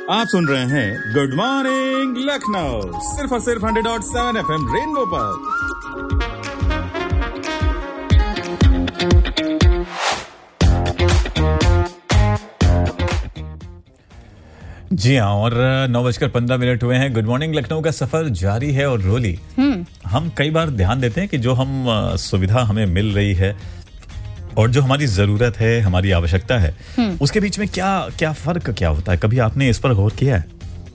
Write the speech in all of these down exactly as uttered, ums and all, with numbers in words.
आप सुन रहे हैं गुड मॉर्निंग लखनऊ सिर्फ और सिर्फ hundred dot seven FM rainbow पर। जी हाँ, और नौ बजकर पंद्रह मिनट हुए हैं। गुड मॉर्निंग लखनऊ का सफर जारी है। और रोली, हम कई बार ध्यान देते हैं कि जो हम सुविधा हमें मिल रही है और जो हमारी जरूरत है, हमारी आवश्यकता है, उसके बीच में क्या क्या फर्क क्या होता है? कभी आपने इस पर गौर किया है?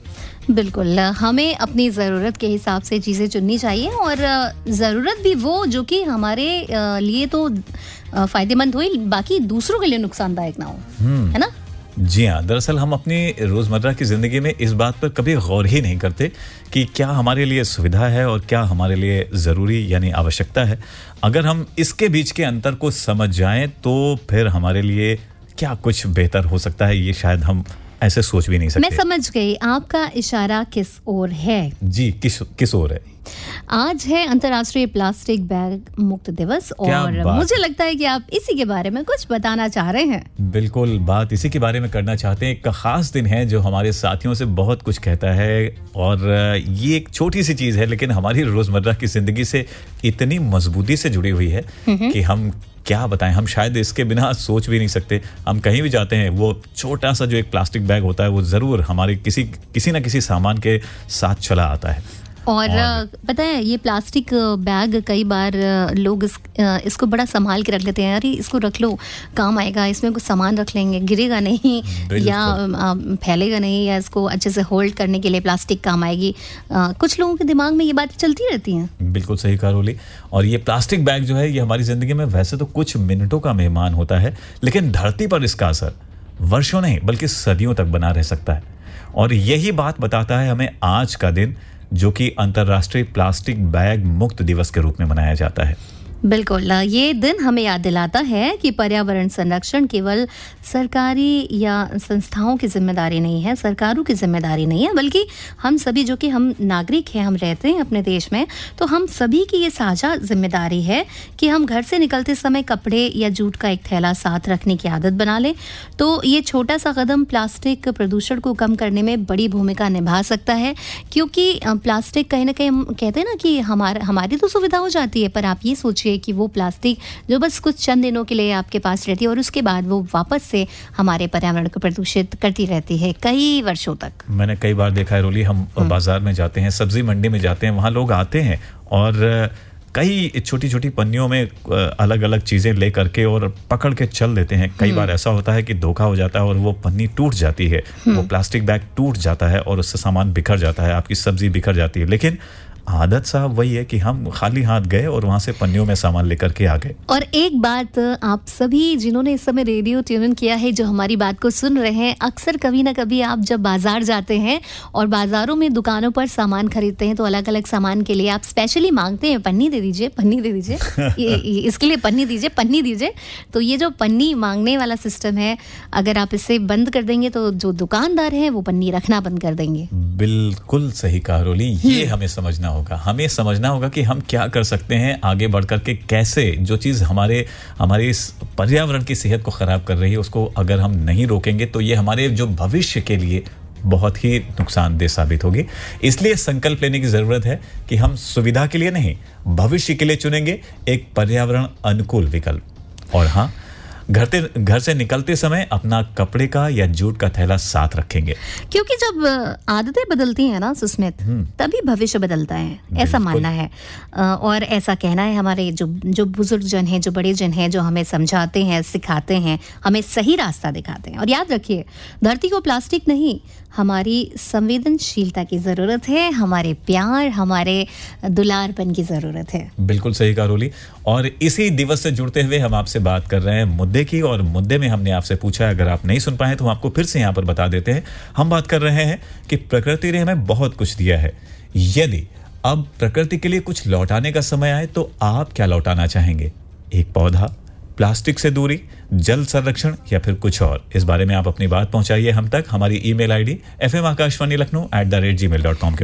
बिल्कुल, हमें अपनी ज़रूरत के हिसाब से चीज़ें चुननी चाहिए और ज़रूरत भी वो जो कि हमारे लिए तो फायदेमंद हो, बाकी दूसरों के लिए नुकसानदायक ना हो, है ना? जी हाँ, दरअसल हम अपनी रोजमर्रा की जिंदगी में इस बात पर कभी गौर ही नहीं करते कि क्या हमारे लिए सुविधा है और क्या हमारे लिए जरूरी यानी आवश्यकता है। अगर हम इसके बीच के अंतर को समझ जाएं तो फिर हमारे लिए क्या कुछ बेहतर हो सकता है, ये शायद हम ऐसे सोच भी नहीं सकते। मैं समझ गई आपका इशारा किस ओर है। जी, किस किस ओर है? आज है अंतर्राष्ट्रीय प्लास्टिक बैग मुक्त दिवस और मुझे लगता है कि आप इसी के बारे में कुछ बताना चाह रहे हैं। बिल्कुल, बात इसी के बारे में करना चाहते हैं। एक खास दिन है जो हमारे साथियों से बहुत कुछ कहता है और ये एक छोटी सी चीज है लेकिन हमारी रोजमर्रा की जिंदगी से इतनी मजबूती से जुड़ी हुई है कि हम क्या बताएं, हम शायद इसके बिना सोच भी नहीं सकते। हम कहीं भी जाते हैं, वो छोटा सा जो एक प्लास्टिक बैग होता है वो जरूर हमारे किसी किसी ना किसी सामान के साथ चला आता है। और, और पता है, ये प्लास्टिक बैग कई बार लोग इस, इसको बड़ा संभाल के रख लेते हैं। अरे इसको रख लो, काम आएगा, इसमें कुछ सामान रख लेंगे, गिरेगा नहीं या फैलेगा नहीं, या इसको अच्छे से होल्ड करने के लिए प्लास्टिक काम आएगी। आ, कुछ लोगों के दिमाग में ये बातें चलती रहती हैं। बिल्कुल सही कहा रोली। और ये प्लास्टिक बैग जो है ये हमारी जिंदगी में वैसे तो कुछ मिनटों का मेहमान होता है, लेकिन धरती पर इसका असर वर्षों नहीं बल्कि सदियों तक बना रह सकता है। और यही बात बताता है हमें आज का दिन, जो कि अंतर्राष्ट्रीय प्लास्टिक बैग मुक्त दिवस के रूप में मनाया जाता है। बिल्कुल, ये दिन हमें याद दिलाता है कि पर्यावरण संरक्षण केवल सरकारी या संस्थाओं की जिम्मेदारी नहीं है, सरकारों की जिम्मेदारी नहीं है, बल्कि हम सभी जो कि हम नागरिक हैं, हम रहते हैं अपने देश में, तो हम सभी की ये साझा जिम्मेदारी है कि हम घर से निकलते समय कपड़े या जूट का एक थैला साथ रखने की आदत बना लें। तो ये छोटा सा कदम प्लास्टिक प्रदूषण को कम करने में बड़ी भूमिका निभा सकता है, क्योंकि प्लास्टिक कहीं ना कहीं हम कहते हैं ना कि हमारा हमारी तो सुविधा हो जाती है, पर आप ये सोचिए कि वो प्लास्टिक जो बस कुछ चंद दिनों के लिए आपके पास रहती है और उसके बाद वो वापस से हमारे पर्यावरण को प्रदूषित करती रहती है कई वर्षों तक। मैंने कई बार देखा है रोली, हम बाजार में जाते हैं, सब्जी मंडी में जाते हैं, वहां लोग आते हैं और कई छोटी छोटी पन्नियों में अलग अलग चीजें ले करके और पकड़ के चल देते हैं। कई बार ऐसा होता है कि धोखा हो जाता है और वो पन्नी टूट जाती है, वो प्लास्टिक बैग टूट जाता है और उससे सामान बिखर जाता है, आपकी सब्जी बिखर जाती है। लेकिन आदत साहब वही है कि हम खाली हाथ गए और वहां से पन्नियों में सामान लेकर के आ गए। और एक बात आप सभी जिन्होंने इस समय रेडियो ट्यून इन किया है, जो हमारी बात को सुन रहे हैं, अक्सर कभी ना कभी आप जब बाजार जाते हैं और बाजारों में दुकानों पर सामान खरीदते हैं तो अलग अलग सामान के लिए आप स्पेशली मांगते हैं, पन्नी दे दीजिए, पन्नी दे दीजिए, ये, ये, इसके लिए पन्नी दीजिए, पन्नी दीजिए। तो ये जो पन्नी मांगने वाला सिस्टम है, अगर आप इसे बंद कर देंगे तो जो दुकानदार है वो पन्नी रखना बंद कर देंगे। बिल्कुल सही कहा रोली, ये हमें समझना होगा। हमें समझना होगा कि हम क्या कर सकते हैं आगे बढ़ करके, कैसे जो चीज़ हमारे हमारे इस पर्यावरण की सेहत को खराब कर रही है उसको अगर हम नहीं रोकेंगे तो ये हमारे जो भविष्य के लिए बहुत ही नुकसानदेह साबित होगी। इसलिए संकल्प लेने की जरूरत है कि हम सुविधा के लिए नहीं, भविष्य के लिए चुनेंगे एक पर्यावरण अनुकूल विकल्प। और हाँ, घर घर से निकलते समय अपना कपड़े का या जूट का थैला साथ रखेंगे, क्योंकि जब आदतें बदलती हैं ना सुस्मित, तभी भविष्य बदलता है, ऐसा मानना है। और ऐसा कहना है हमारे जो जो बुजुर्ग जन हैं, जो बड़े जन हैं, जो हमें समझाते हैं, सिखाते हैं, हमें सही रास्ता दिखाते हैं। और याद रखिए, धरती को प्लास्टिक नहीं, हमारी संवेदनशीलता की जरूरत है, हमारे प्यार, हमारे दुलारपन की जरूरत है। बिल्कुल सही कहा रोली। और इसी दिवस से जुड़ते हुए हम आपसे बात कर रहे हैं मुद्दे की, और मुद्दे में हमने आपसे पूछा है, अगर आप नहीं सुन पाए तो हम आपको फिर से यहाँ पर बता देते हैं। हम बात कर रहे हैं कि प्रकृति ने हमें बहुत कुछ दिया है, यदि अब प्रकृति के लिए कुछ लौटाने का समय आए तो आप क्या लौटाना चाहेंगे? एक पौधा, प्लास्टिक से दूरी, जल संरक्षण या फिर कुछ और? इस बारे में आप अपनी बात पहुंचाइए हम तक। हमारी email ID F M Akashvani Lucknow at the rate ji mail dot com